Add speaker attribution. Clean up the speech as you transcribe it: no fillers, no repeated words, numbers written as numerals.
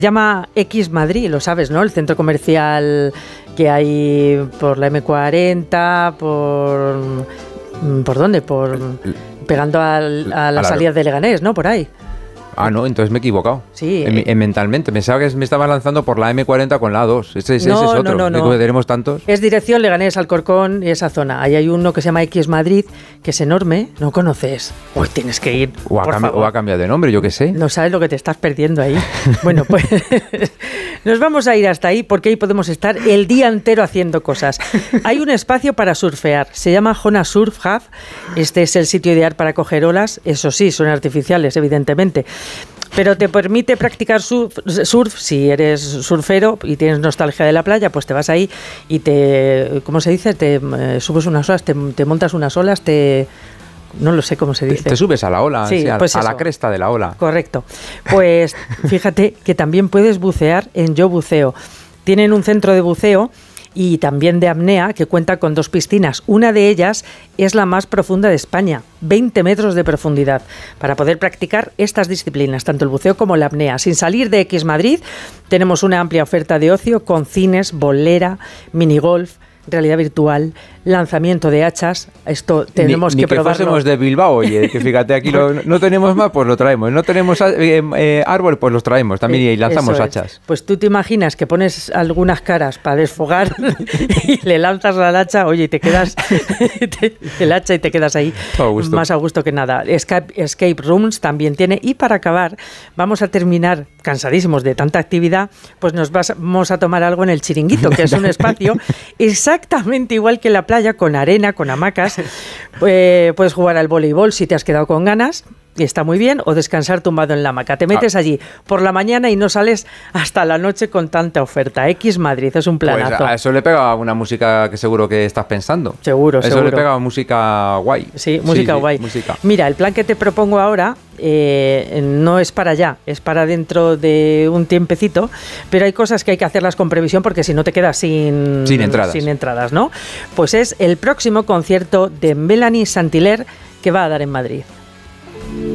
Speaker 1: Llama X Madrid, lo sabes, ¿no? El centro comercial que hay por la M40, ¿por dónde? Pegando a la salida de Leganés, ¿no? Por ahí.
Speaker 2: Ah, no, entonces me he equivocado.
Speaker 1: Sí.
Speaker 2: Mentalmente. Pensaba que me estaba lanzando por la M40 con la A2. Ese es otro.
Speaker 1: No.
Speaker 2: Tenemos tantos.
Speaker 1: Es dirección Leganés, Alcorcón y esa zona. Ahí hay uno que se llama X Madrid, que es enorme. ¿No conoces? Pues tienes que ir.
Speaker 2: O ha cambiado de nombre, yo qué sé.
Speaker 1: No sabes lo que te estás perdiendo ahí. Bueno, pues nos vamos a ir hasta ahí porque ahí podemos estar el día entero haciendo cosas. Hay un espacio para surfear. Se llama Jona Surf Hub. Este es el sitio ideal para coger olas. Eso sí, son artificiales, evidentemente. Pero te permite practicar surf si eres surfero y tienes nostalgia de la playa, pues te vas ahí y ¿cómo se dice? Te subes unas olas, te montas unas olas, no lo sé cómo se dice.
Speaker 2: Te subes a la ola,
Speaker 1: sí, pues
Speaker 2: a la cresta de la ola.
Speaker 1: Correcto. Pues fíjate que también puedes bucear en Yo Buceo. Tienen un centro de buceo y también de apnea que cuenta con 2 piscinas. Una de ellas es la más profunda de España, 20 metros de profundidad, para poder practicar estas disciplinas, tanto el buceo como la apnea. Sin salir de X Madrid, tenemos una amplia oferta de ocio con cines, bolera, minigolf, realidad virtual, lanzamiento de hachas. Esto tenemos que probarlo.
Speaker 2: Ni que fuésemos de Bilbao, oye, que fíjate, aquí no tenemos más, pues lo traemos. No tenemos árbol, pues los traemos también y lanzamos hachas.
Speaker 1: Pues tú te imaginas que pones algunas caras para desfogar y le lanzas la hacha, oye, y te quedas el hacha y te quedas ahí más a gusto que nada. Escape rooms también tiene. Y para acabar, vamos a terminar cansadísimos de tanta actividad, pues nos vamos a tomar algo en el Chiringuito, que es un espacio exactamente igual que la playa, con arena, con hamacas. Puedes jugar al voleibol si te has quedado con ganas, y está muy bien, o descansar tumbado en la hamaca. Te metes allí por la mañana y no sales hasta la noche con tanta oferta. X Madrid, es un planazo.
Speaker 2: Pues a eso le pega una música que seguro que estás pensando.
Speaker 1: Seguro.
Speaker 2: Eso le pega música guay.
Speaker 1: Sí, música guay.
Speaker 2: Música.
Speaker 1: Mira, el plan que te propongo ahora no es para allá, es para dentro de un tiempecito, pero hay cosas que hay que hacerlas con previsión porque si no te quedas sin entradas, ¿no? Pues es el próximo concierto de Melanie Saint-Hilaire que va a dar en Madrid.